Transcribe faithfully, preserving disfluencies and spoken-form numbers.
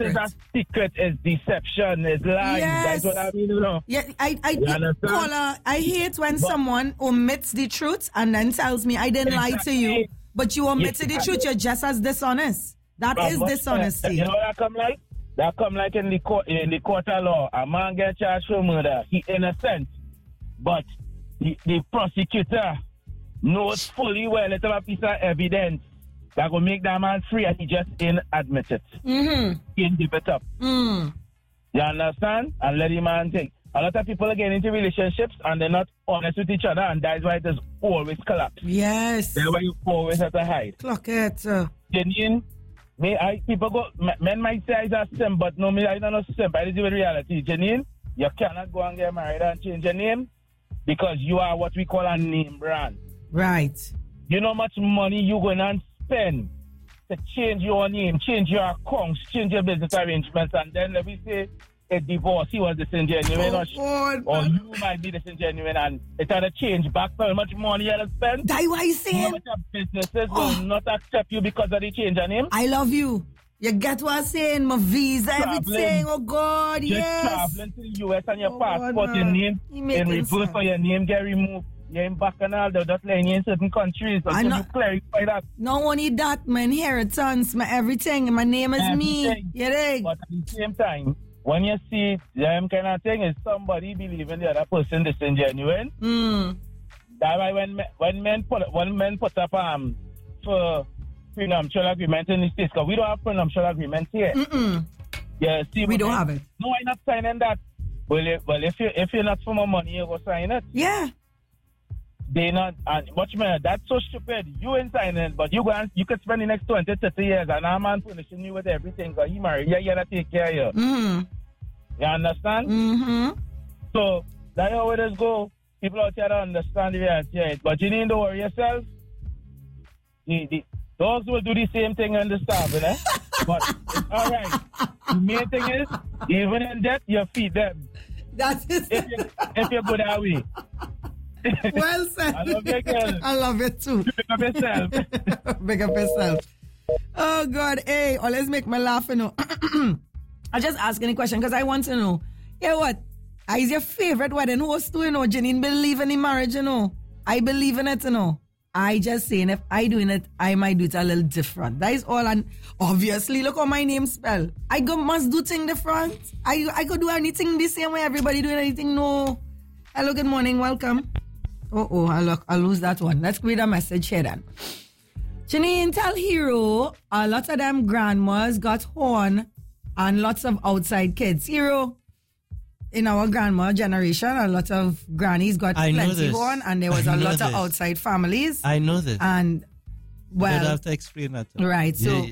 secret. What is a secret is deception, is lies. Yes. That's what I mean, you know. Yeah, I, I, You understand? caller, I hate when But- someone omits the truth and then tells me I didn't lie to you, Exactly. but you omitted the Yeah. truth. You're just as dishonest. That But is what- dishonesty. You know what that come like? That come like in the court, in the court of law. A man get charged for murder. He innocent, but the, the prosecutor knows fully well it's a piece of evidence that will make that man free, and he just ain't admit it. Mm-hmm. He ain't give it up. Mm. You understand? And let the man think. A lot of people are getting into relationships and they're not honest with each other, and that's why it is always collapse. Yes. That's why you always have to hide. Clock it. Uh, Genuine. Me, I, people go, men might say it's a sim, but no, me, I don't know sim, but it's the reality. Janine, you cannot go and get married and change your name because you are what we call a name brand. right. You know how much money you going and spend to change your name, change your accounts, change your business arrangements, and then let me say a divorce, he was disingenuine, or, God, or man. you might be disingenuine, and it had to change back for how much money you had to spend. That what I You know how saying? much of businesses Oh. will not accept you because of the change of name. I love you. You get what I'm saying? My visa, Traveling. everything. Oh, God, Just yes. traveling to the U S and your Oh, passport, God, your man. name He in making reverse sense. for your name get removed. You're in back and all, they're just letting you in certain countries. So I can know- you clarify that? Not only that, my inheritance, my everything. My name is me. Everything. You dig? But at the same time, when you see them kind of thing, is somebody believing the other person disingenuine. Mm. That's why when men, when men put when men put up um for prenuptial agreement in the States, because we don't have prenuptial agreement here. Mm-mm. Yeah, see, We when don't they- have it. No, I'm not signing that. Well, if, well, if you if you're not for my money, you go sign it. Yeah. They not, and much more, that's so stupid. You ain't signing it, but you go and, you could spend the next twenty, thirty years and a man punishing you with everything because he married. Yeah, you gotta take care of you. Mm-hmm. You understand? Mm-hmm. So, that's how it is go. People out here don't understand the reality of it. But you need to worry yourself. The, the, those will do the same thing in the starving, eh? But it's all right. The main thing is, even in debt, you feed them. That is If you, if you go that way. well said. I love you, girl. I love it too. Pick up yourself. Big up yourself. Oh, God. Hey, always make me laugh, you know. I just asking a question because I want to know. Yeah, what? Is your favorite wedding host too, you know? Janine believe in the marriage, you know? I believe in it, you know? I just saying if I doing it, I might do it a little different. That is all. And obviously, look how my name spell. I go must do thing different. I I could do anything the same way everybody doing anything. No. Hello, good morning, welcome. Oh, oh, I look, I'll lose that one. Let's read a message here then. Janine, tell Hero, a lot of them grandmas got horn and lots of outside kids. Hero, in our grandma generation, a lot of grannies got I know plenty this. horn and there was I a know lot of this. outside families. I know this. And, you don't well, have to explain that. to me. right, so Yeah,